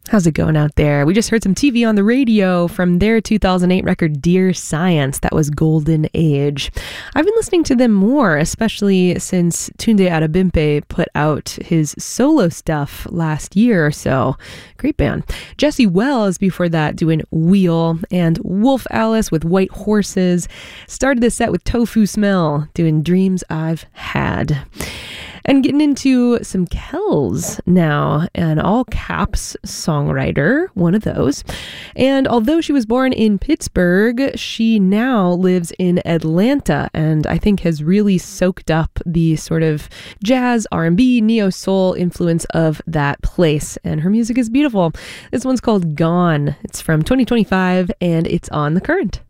How's it going out there? We just heard some TV on the radio from their 2008 record, Dear Science. That was Golden Age. I've been listening to them more, especially since Tunde Adebimpe put out his solo stuff last year or so. Great band. Jesse Wells before that doing Wheel, and Wolf Alice with White Horses. Started the set with Tofu Smell doing Dreams I've Had. And getting into some Kells now, an all caps songwriter, one of those. And although she was born in Pittsburgh, she now lives in Atlanta and I think has really soaked up the sort of jazz, R&B, neo-soul influence of that place. And her music is beautiful. This one's called Gone. It's from 2025 and it's on The Current.